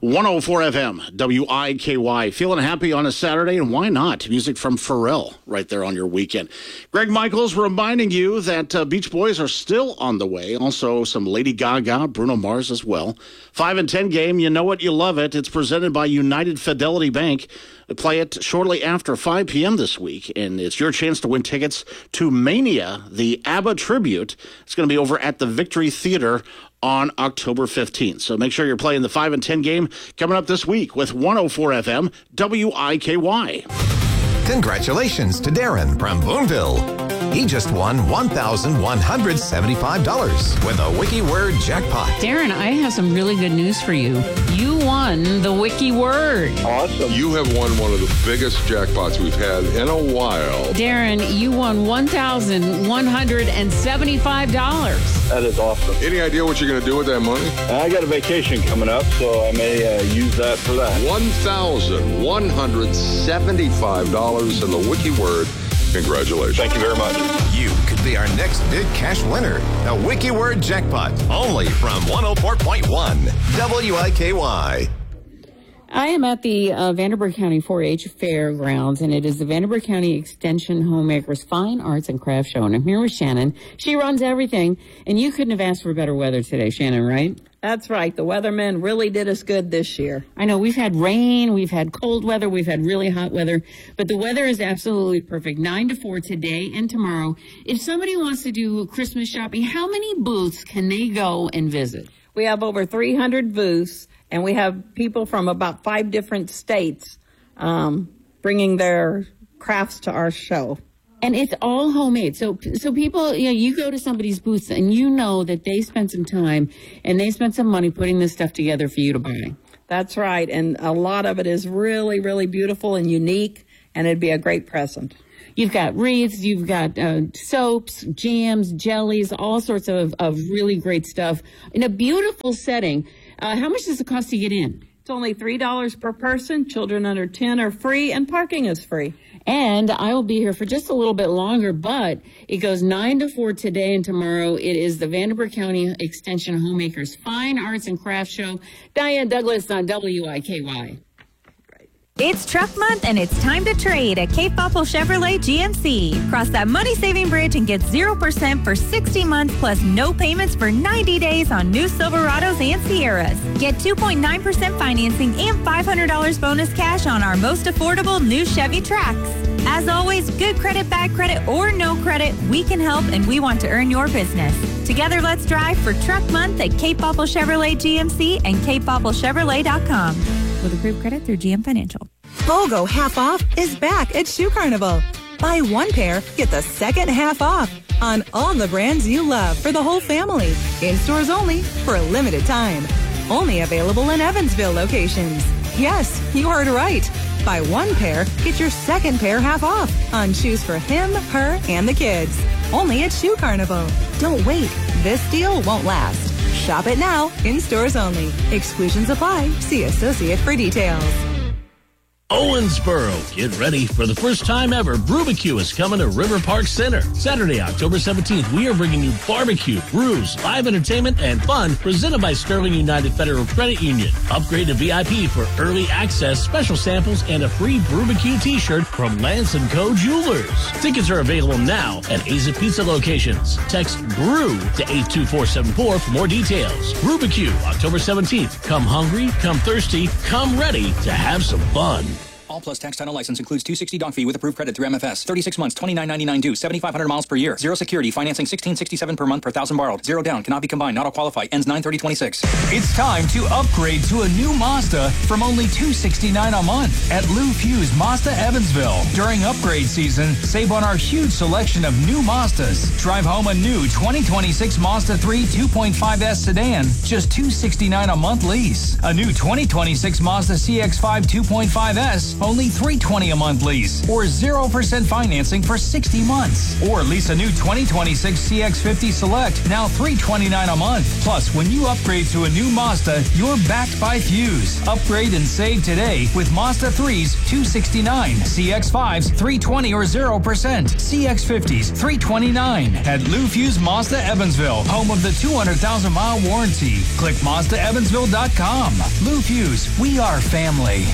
104 FM, WIKY. Feeling happy on a Saturday, and why not? Music from Pharrell right there on your weekend. Greg Michaels reminding you that Beach Boys are still on the way. Also, some Lady Gaga, Bruno Mars as well. 5 and 10 game, you know it, you love it. It's presented by United Fidelity Bank. Play it shortly after 5 p.m. this week, and it's your chance to win tickets to Mania, the ABBA tribute. It's going to be over at the Victory Theater on October 15th. So make sure you're playing the 5 and 10 game coming up this week with 104 FM WIKY. Congratulations to Darren from Boonville. He just won $1,175 with a WikiWord jackpot. Darren, I have some really good news for you. You won the WikiWord. Awesome. You have won one of the biggest jackpots we've had in a while. Darren, you won $1,175. That is awesome. Any idea what you're going to do with that money? I got a vacation coming up, so I may use that for that. $1,175 in the WikiWord. Congratulations. Thank you very much. You could be our next big cash winner. The WikiWord jackpot, only from 104.1 WIKY. I am at the Vanderburgh County 4-H Fairgrounds, and it is the Vanderburgh County Extension Homemakers Fine Arts and Craft Show. And I'm here with Shannon. She runs everything, and you couldn't have asked for better weather today, Shannon, right? That's right. The weathermen really did us good this year. I know we've had rain, we've had cold weather, we've had really hot weather, but the weather is absolutely perfect. 9 to 4 today and tomorrow. If somebody wants to do Christmas shopping, how many booths can they go and visit? We have over 300 booths, and we have people from about 5 different states bringing their crafts to our show. And it's all homemade. So people, you go to somebody's booth and you know that they spent some time and they spent some money putting this stuff together for you to buy. That's right. And a lot of it is really, really beautiful and unique, and it'd be a great present. You've got wreaths, you've got soaps, jams, jellies, all sorts of really great stuff in a beautiful setting. How much does it cost to get in? It's only $3 per person. Children under 10 are free, and parking is free. And I will be here for just a little bit longer, but it goes 9 to 4 today and tomorrow. It is the Vanderburgh County Extension Homemakers Fine Arts and Craft Show. Diane Douglas on WIKY. It's truck month, and it's time to trade at Cape Popple Chevrolet GMC. Cross that money-saving bridge and get 0% for 60 months plus no payments for 90 days on new Silverados and Sierras. Get 2.9% financing and $500 bonus cash on our most affordable new Chevy Trax. As always, good credit, bad credit, or no credit, we can help, and we want to earn your business. Together, let's drive for truck month at Cape Popple Chevrolet GMC and CapePoppleChevrolet.com. With approved credit through GM Financial. BOGO half off is back at Shoe Carnival. Buy one pair, get the second half off on all the brands you love for the whole family. In stores only for a limited time. Only available in Evansville locations. Yes, you heard right. Buy one pair, get your second pair half off on shoes for him, her, and the kids. Only at Shoe Carnival. Don't wait. This deal won't last. Shop it now, in stores only. Exclusions apply. See associate for details. Owensboro, get ready. For the first time ever, Brubecue is coming to River Park Center. Saturday, October 17th, we are bringing you barbecue, brews, live entertainment, and fun presented by Sterling United Federal Credit Union. Upgrade to VIP for early access, special samples, and a free Brubecue t-shirt from Lance & Co. Jewelers. Tickets are available now at Aza Pizza locations. Text BREW to 82474 for more details. Brubecue, October 17th. Come hungry, come thirsty, come ready to have some fun. All plus tax title license includes $260 doc fee with approved credit through MFS. 36 months, $29.99 due, 7,500 miles per year. Zero security, financing $1,667 per month per $1,000 borrowed. Zero down, cannot be combined, not all qualify. Ends 9/30/26. It's time to upgrade to a new Mazda from only $269 a month at Lou Fuse Mazda Evansville. During upgrade season, save on our huge selection of new Mazdas. Drive home a new 2026 Mazda 3 2.5S sedan, just $269 a month lease. A new 2026 Mazda CX-5 2.5S, only $320 a month lease, or 0% financing for 60 months. Or lease a new 2026 CX-50 Select, now $329 a month. Plus, when you upgrade to a new Mazda, you're backed by Fuse. Upgrade and save today with Mazda 3s $269, CX-5s $320 or 0%, CX-50s $329 at Lou Fuse Mazda Evansville, home of the 200,000-mile warranty. Click MazdaEvansville.com. Lou Fuse, we are family.